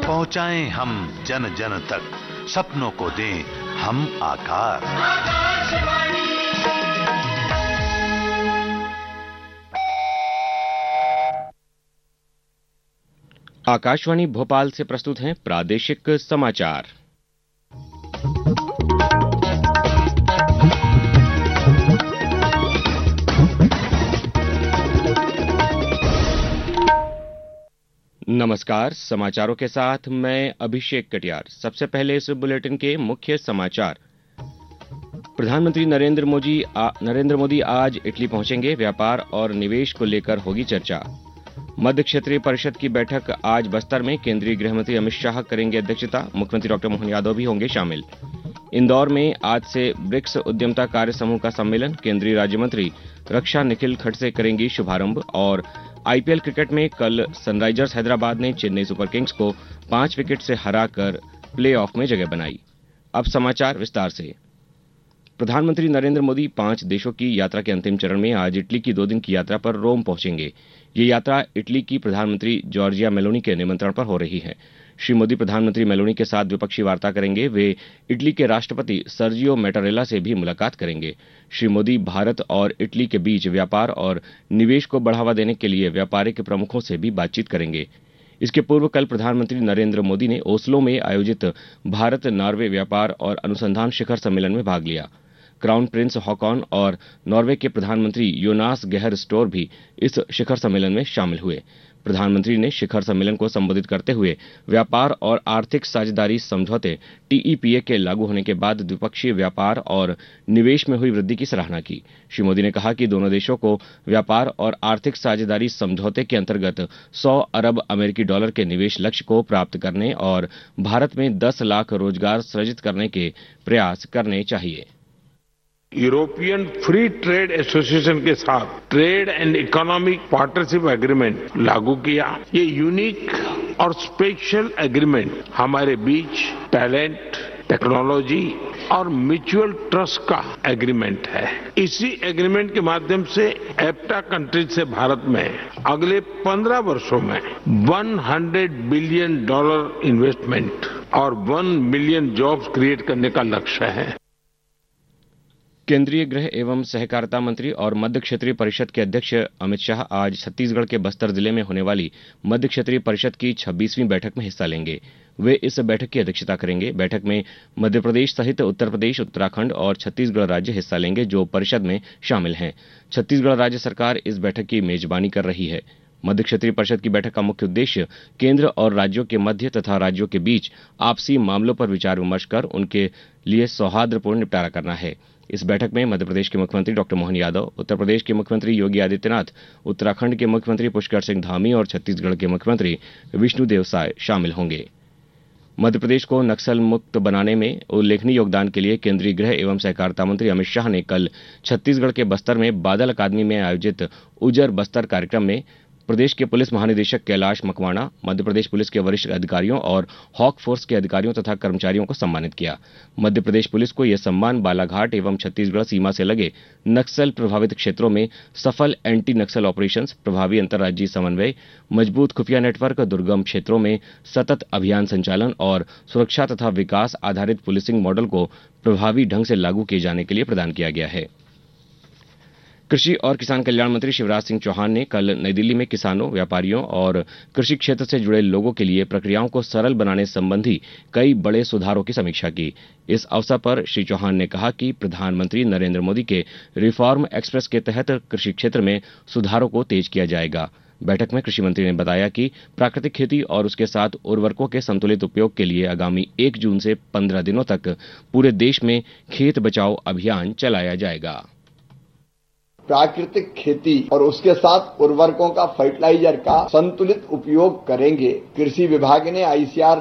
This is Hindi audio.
पहुंचाएं हम जन जन तक, सपनों को दें हम आकार। आकाशवाणी भोपाल से प्रस्तुत हैं प्रादेशिक समाचार। नमस्कार, समाचारों के साथ मैं अभिषेक कटियार। सबसे पहले इस बुलेटिन के मुख्य समाचार। प्रधानमंत्री नरेंद्र मोदी आज इटली पहुंचेंगे। व्यापार और निवेश को लेकर होगी चर्चा। मध्य क्षेत्रीय परिषद की बैठक आज बस्तर में, केंद्रीय गृह मंत्री अमित शाह करेंगे अध्यक्षता। मुख्यमंत्री डॉक्टर मोहन यादव भी होंगे शामिल। इंदौर में आज से ब्रिक्स उद्यमता कार्य समूह का सम्मेलन, केंद्रीय राज्य मंत्री रक्षा निखिल खड़से करेंगी शुभारंभ। और आईपीएल क्रिकेट में कल सनराइजर्स हैदराबाद ने चेन्नई सुपर किंग्स को 5 विकेट से हराकर प्लेऑफ में जगह बनाई। अब समाचार विस्तार से। प्रधानमंत्री नरेंद्र मोदी 5 देशों की यात्रा के अंतिम चरण में आज इटली की 2 दिन की यात्रा पर रोम पहुंचेंगे। ये यात्रा इटली की प्रधानमंत्री जॉर्जिया मेलोनी के निमंत्रण पर हो रही है। श्री मोदी प्रधानमंत्री मेलोनी के साथ द्विपक्षीय वार्ता करेंगे। वे इटली के राष्ट्रपति सर्जियो मैटारेला से भी मुलाकात करेंगे। श्री मोदी भारत और इटली के बीच व्यापार और निवेश को बढ़ावा देने के लिए व्यापारिक प्रमुखों से भी बातचीत करेंगे। इसके पूर्व कल प्रधानमंत्री नरेंद्र मोदी ने ओस्लो में आयोजित भारत नॉर्वे व्यापार और अनुसंधान शिखर सम्मेलन में भाग लिया। क्राउन प्रिंस हॉकॉन और नॉर्वे के प्रधानमंत्री योनास गेहर स्टोर भी इस शिखर सम्मेलन में शामिल हुए। प्रधानमंत्री ने शिखर सम्मेलन को संबोधित करते हुए व्यापार और आर्थिक साझेदारी समझौते टीईपीए के लागू होने के बाद द्विपक्षीय व्यापार और निवेश में हुई वृद्धि की सराहना की। श्री मोदी ने कहा कि दोनों देशों को व्यापार और आर्थिक साझेदारी समझौते के अंतर्गत 100 अरब अमेरिकी डॉलर के निवेश लक्ष्य को प्राप्त करने और भारत में 10 लाख रोजगार सृजित करने के प्रयास करने चाहिए। यूरोपियन फ्री ट्रेड एसोसिएशन के साथ trade and economic partnership agreement लागू किया। ये यूनिक और स्पेशल एग्रीमेंट हमारे बीच टैलेंट, टेक्नोलॉजी और म्यूचुअल ट्रस्ट का एग्रीमेंट है। इसी एग्रीमेंट के माध्यम से एप्टा कंट्रीज से भारत में अगले 15 वर्षों में $100 बिलियन इन्वेस्टमेंट और 1 मिलियन जॉब्स क्रिएट करने का लक्ष्य है। केंद्रीय गृह एवं सहकारिता मंत्री और मध्य क्षेत्रीय परिषद के अध्यक्ष अमित शाह आज छत्तीसगढ़ के बस्तर जिले में होने वाली मध्य क्षेत्रीय परिषद की 26वीं बैठक में हिस्सा लेंगे। वे इस बैठक की अध्यक्षता करेंगे। बैठक में मध्य प्रदेश सहित उत्तर प्रदेश, उत्तराखंड और छत्तीसगढ़ राज्य हिस्सा लेंगे, जो परिषद में शामिल हैं। छत्तीसगढ़ राज्य सरकार इस बैठक की मेजबानी कर रही है। मध्य क्षेत्रीय परिषद की बैठक का मुख्य उद्देश्य केंद्र और राज्यों के मध्य तथा राज्यों के बीच आपसी मामलों पर विचार विमर्श कर उनके लिए सौहार्दपूर्ण निपटारा करना है। इस बैठक में मध्य प्रदेश के मुख्यमंत्री डॉक्टर मोहन यादव, उत्तर प्रदेश के मुख्यमंत्री योगी आदित्यनाथ, उत्तराखंड के मुख्यमंत्री पुष्कर सिंह धामी और छत्तीसगढ़ के मुख्यमंत्री विष्णुदेव साय शामिल होंगे। मध्य प्रदेश को नक्सल मुक्त बनाने में उल्लेखनीय योगदान के लिए केंद्रीय गृह एवं सहकारिता मंत्री अमित शाह ने कल छत्तीसगढ़ के बस्तर में बादल अकादमी में आयोजित उजर बस्तर कार्यक्रम में प्रदेश के पुलिस महानिदेशक कैलाश मकवाणा, मध्य प्रदेश पुलिस के वरिष्ठ अधिकारियों और हॉक फोर्स के अधिकारियों तथा कर्मचारियों को सम्मानित किया। मध्य प्रदेश पुलिस को यह सम्मान बालाघाट एवं छत्तीसगढ़ सीमा से लगे नक्सल प्रभावित क्षेत्रों में सफल एंटी नक्सल ऑपरेशंस, प्रभावी अंतर्राज्यीय समन्वय, मजबूत खुफिया नेटवर्क, दुर्गम क्षेत्रों में सतत अभियान संचालन और सुरक्षा तथा विकास आधारित पुलिसिंग मॉडल को प्रभावी ढंग से लागू किए जाने के लिए प्रदान किया गया है। कृषि और किसान कल्याण मंत्री शिवराज सिंह चौहान ने कल नई दिल्ली में किसानों, व्यापारियों और कृषि क्षेत्र से जुड़े लोगों के लिए प्रक्रियाओं को सरल बनाने संबंधी कई बड़े सुधारों की समीक्षा की। इस अवसर पर श्री चौहान ने कहा कि प्रधानमंत्री नरेंद्र मोदी के रिफॉर्म एक्सप्रेस के तहत कृषि क्षेत्र में सुधारों को तेज किया जाएगा। बैठक में कृषि मंत्री ने बताया कि प्राकृतिक खेती और उसके साथ उर्वरकों के संतुलित उपयोग के लिए आगामी 1 जून से 15 दिनों तक पूरे देश में खेत बचाओ अभियान चलाया जाएगा। प्राकृतिक खेती और उसके साथ उर्वरकों का, फर्टिलाइजर का संतुलित उपयोग करेंगे। कृषि विभाग ने आईसीआर